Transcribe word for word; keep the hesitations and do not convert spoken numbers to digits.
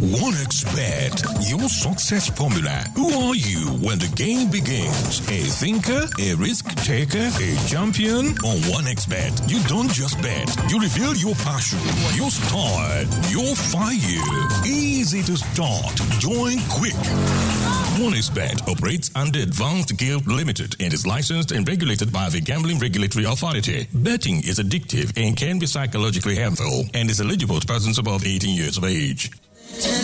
OneXBet, your success formula. Who are you when the game begins? A thinker, a risk taker, a champion? On OneXBet, you don't just bet. You reveal your passion, your style, your fire. Easy to start. Join quick. OneXBet operates under Advanced Guild Limited and is licensed and regulated by the Gambling Regulatory Authority. Betting is addictive and can be psychologically harmful and is eligible to persons above eighteen years of age.